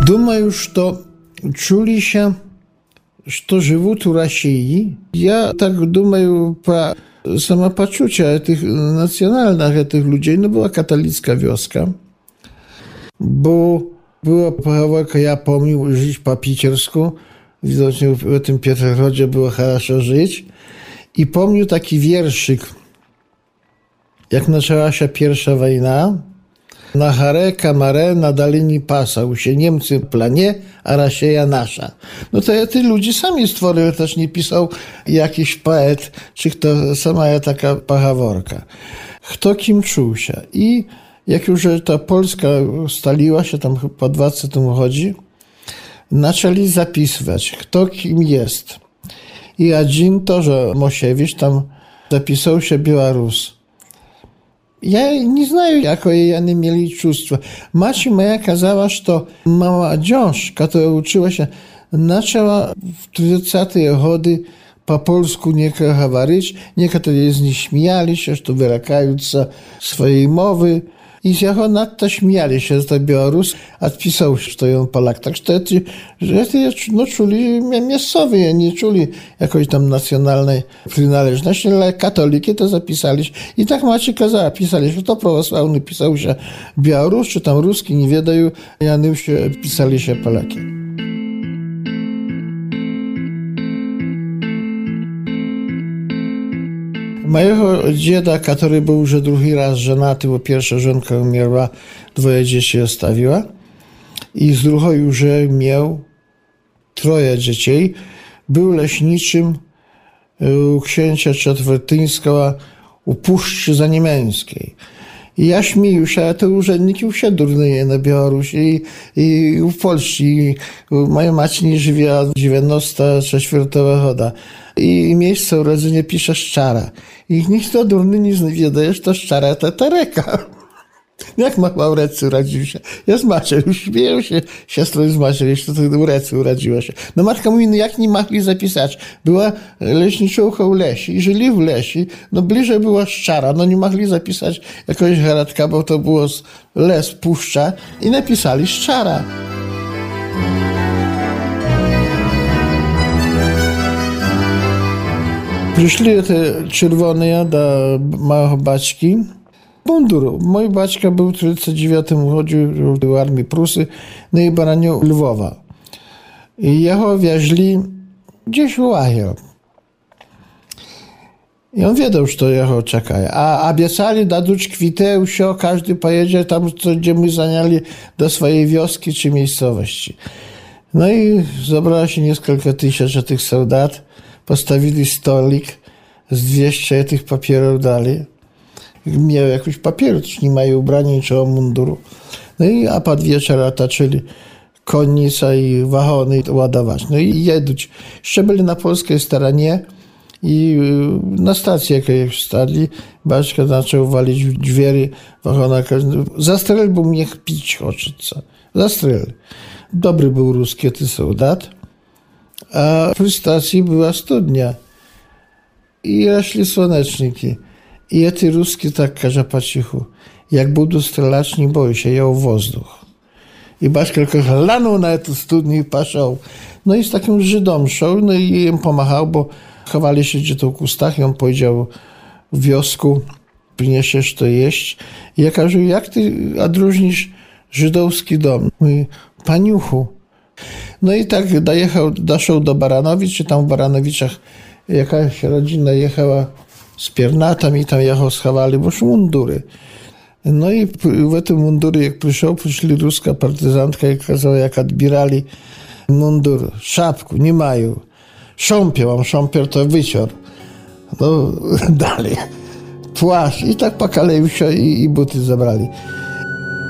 Думаю, что чули się, что живут в России. Я так думаю про самопочуcie tych nacjonalnych tych ludzi. No była katolicka wioska, bo była pochowaka, ja pomnił, żyć po piciersku. Widocznie w tym Pietrogrodzie było хорошо żyć. I pomnił taki wierszyk, jak zaczęła się pierwsza wojna. Na Hare, Kamare, na Dalinie pasał się Niemcy w planie, a Rosja nasza. No to te ludzie sami stworzyli, też nie pisał jakiś poet, czy kto, sama taka pachaworka. Kto kim czuł się. I jak już ta Polska staliła się, tam po 20 chodzi, zaczęli zapisywać, kto kim jest. I один тоже, Mosiewicz, tam zapisał się Białorus. Ja nie знаю, jakie oni mieli чувства. Macie moja kazała, że młodzież, która uczyła się, zaczęła w 30-te godziny po polsku niektóre mówić, niektórzy z nich śmiali się, że wyrakają swojej mowy. I z jego nadto śmiali się, że to Białorus, odpisał, że to on Polak. Tak że no, czuli miejscowi, nie czuli jakiejś tam nacjonalnej przynależności, ale katoliki to zapisali. I tak macie kazała, pisali, że to prawosławny pisał się Białorus, czy tam ruski, nie wiedają, a oni się pisali się Polaki. Mojego dziada, który był już drugi raz żonaty, bo pierwsza żonka umierła, 2 dzieci zostawiła i z drugą już miał 3 dzieci. Był leśniczym u księcia Czwartyńskiego u Puszczy Zaniemiańskiej. I ja śmieję się, a te urzędniki już się durnieje na Białorusi i w Polsce. Moja macie nie żyje od 94 choda. I miejsce urodzenia pisze Szczara. I nikt to durny nie wie, że to Szczara to Tereka. Jak Maurecy urodził się? Ja z Macią, już śmieją się siostrą z Macią, jeszcze to Maurecy urodziła się. No matka mówi, no jak nie mogli zapisać? Była leśniczówka w lesie i żyli w lesie, no bliżej była Szczara, no nie mogli zapisać jakiegoś heradka, bo to było les, puszcza i napisali Szczara. Przyszli te czerwone do małego baćki. Munduru. Mój baćka był w 1939 chodził do armii Prusy, no i bronił Lwowa. I jego wieźli gdzieś w Łagiel. I on wiedział, że to jego czeka. A obiecali dać kwitę, wsio, każdy pojedzie tam, gdzie my zaniali do swojej wioski czy miejscowości. No i zebrało się kilka tysięcy tych soldat, postawili stolik, z 200 tych papierów dali. Miał jakiś papier, nie mają ubrania niczego munduru. No i a pod wieczór otoczyli konnica i wagony ładować. No i jeduć. Jeszcze byli na polskiej stronie i na stacji jakiejś stali. Baczka zaczął walić w drzwi wagona. Zastrzel, bo mnie pić хочется. Zastrzel. Dobry był ruski ty soldat. A przy stacji była studnia. I rośli słoneczniki. I ty ruski tak każe po cichu. Jak będą strzelać, nie boi się, ją wozdух. I Baśka tylko lanął na tę studnię i poszedł. No i z takim Żydom szedł, no i im pomachał, bo chowali się gdzie to w kustach i on powiedział w wiosku, przyniesiesz to jeść. I ja każę, jak ty odróżnisz żydowski dom? Mówi, paniuchu. No i tak doszedł do Baranowic, czy tam w Baranowiczach jakaś rodzina jechała z piernatami i tam jego schowali, bo już mundury. No i w tym mundury, jak przyszli ruska partyzantka i kazała, jak odbierali mundur, szapku, nie mają. Szompier, mam szompier, to wycior. No dalej. Płaszcz i tak pokaleił się i buty zabrali.